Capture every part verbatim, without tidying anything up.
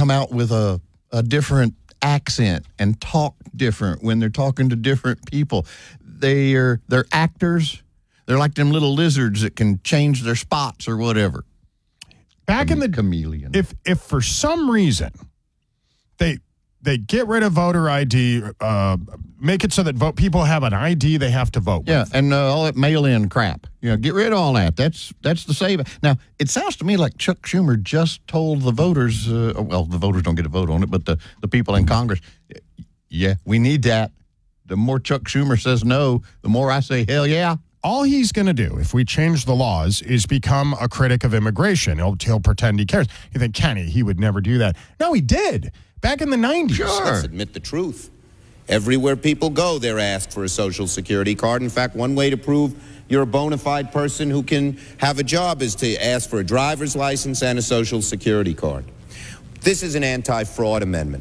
come out with a, a different accent and talk different when they're talking to different people. They are, they're actors. They're like them little lizards that can change their spots or whatever. Back Chame- in the chameleon. If if for some reason they they get rid of voter I D, uh, make it so that vote people have an I D they have to vote Yeah, with. and uh, all that mail-in crap. You know, get rid of all that. That's that's the save. Now, it sounds to me like Chuck Schumer just told the voters, uh, well, the voters don't get to vote on it, but the, the people in Congress, yeah, we need that. The more Chuck Schumer says no, the more I say, hell yeah. All he's going to do, if we change the laws, is become a critic of immigration. He'll, he'll pretend he cares. You think, Kenny, he would never do that. No, he did. Back in the nineties. Sure. Let's admit the truth. Everywhere people go, they're asked for a Social Security card. In fact, one way to prove you're a bona fide person who can have a job is to ask for a driver's license and a Social Security card. This is an anti-fraud amendment.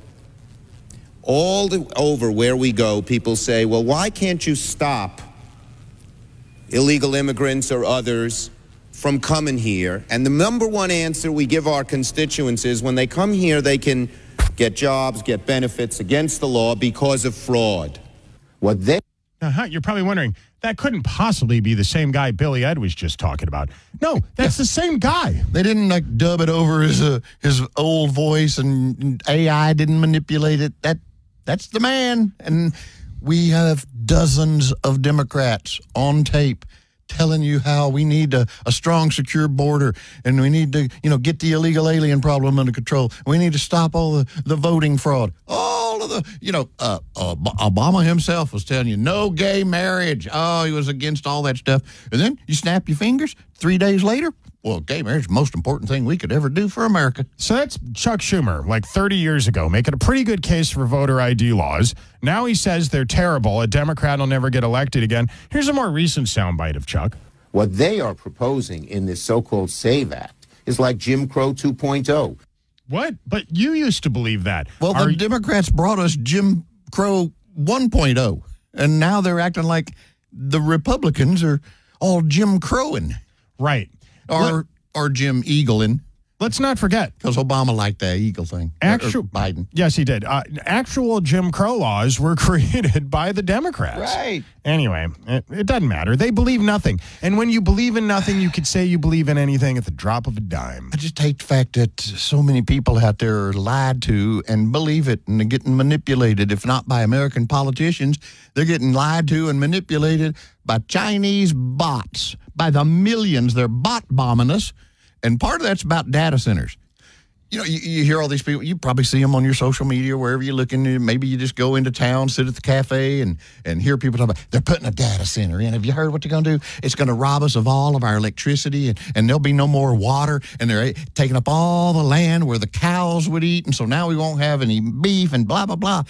All the, over where we go, people say, well, why can't you stop illegal immigrants or others from coming here? And the number one answer we give our constituents is when they come here, they can get jobs, get benefits against the law because of fraud. What they... Uh-huh. You're probably wondering, that couldn't possibly be the same guy Billy Ed was just talking about. No, that's the same guy. They didn't like dub it over his uh, his old voice, and A I didn't manipulate it. That that's the man. And we have dozens of Democrats on tape telling you how we need a, a strong, secure border, and we need to, you know, get the illegal alien problem under control. We need to stop all the, the voting fraud. All of the, you know, uh, uh, Obama himself was telling you, no gay marriage. Oh, he was against all that stuff. And then you snap your fingers, three days later, well, gay marriage is the most important thing we could ever do for America. So that's Chuck Schumer, like thirty years ago, making a pretty good case for voter I D laws. Now he says they're terrible. A Democrat will never get elected again. Here's a more recent soundbite of Chuck. What they are proposing in this so-called SAVE Act is like Jim Crow two point oh. What? But you used to believe that. Well, Are the you- Democrats brought us Jim Crow one point oh, and now they're acting like the Republicans are all Jim Crowing. Right. Or, Let- or Jim Eagling, Let's not forget. because Obama liked that eagle thing. Or- or Actual, Biden. Yes, he did. Uh, actual Jim Crow laws were created by the Democrats. Right. Anyway, it, it doesn't matter. They believe nothing. And when you believe in nothing, you could say you believe in anything at the drop of a dime. I just hate the fact that so many people out there are lied to and believe it, and they're getting manipulated. If not by American politicians, they're getting lied to and manipulated by Chinese bots. By the millions, they're bot bombing us. And part of that's about data centers. You know, you, you hear all these people, you probably see them on your social media, wherever you're looking. Maybe you just go into town, sit at the cafe, and, and hear people talk about, they're putting a data center in. Have you heard what they're going to do? It's going to rob us of all of our electricity, and, and there'll be no more water, and they're taking up all the land where the cows would eat, and so now we won't have any beef, and blah, blah, blah.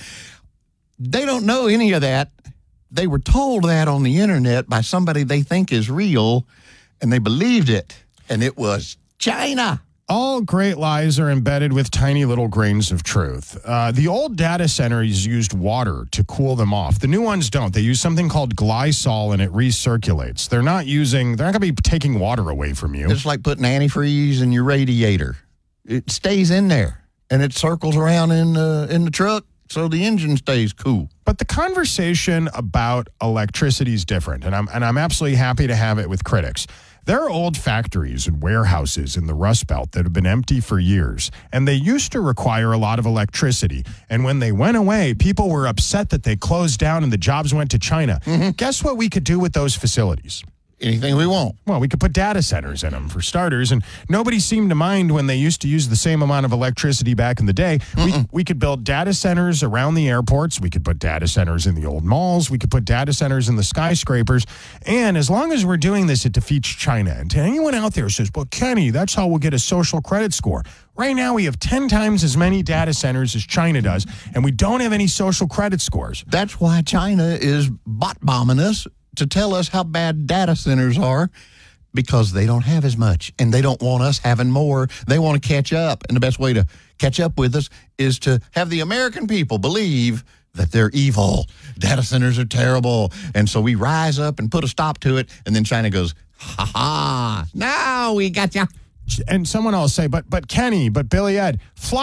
They don't know any of that. They were told that on the internet by somebody they think is real, and they believed it, and it was China. All great lies are embedded with tiny little grains of truth. Uh, the old data centers used water to cool them off. The new ones don't. They use something called glycol, and it recirculates. They're not using, they're not going to be taking water away from you. It's like putting antifreeze in your radiator. It stays in there, and it circles around in the, in the truck, so the engine stays cool. But the conversation about electricity is different, and I'm, and I'm absolutely happy to have it with critics. There are old factories and warehouses in the Rust Belt that have been empty for years, and they used to require a lot of electricity. And when they went away, people were upset that they closed down and the jobs went to China. Mm-hmm. Guess what we could do with those facilities? Anything we want. Well, we could put data centers in them, for starters, and nobody seemed to mind when they used to use the same amount of electricity back in the day. We, we could build data centers around the airports. We could put data centers in the old malls. We could put data centers in the skyscrapers. And as long as we're doing this, it defeats China. And to anyone out there who says, well, Kenny, that's how we'll get a social credit score. Right now, we have ten times as many data centers as China does, and we don't have any social credit scores. That's why China is bot bombing us, to tell us how bad data centers are, because they don't have as much and they don't want us having more. They want to catch up. And the best way to catch up with us is to have the American people believe that they're evil. Data centers are terrible. And so we rise up and put a stop to it. And then China goes, ha ha, now we got you. And someone else say, but, but Kenny, but Billy Ed, fly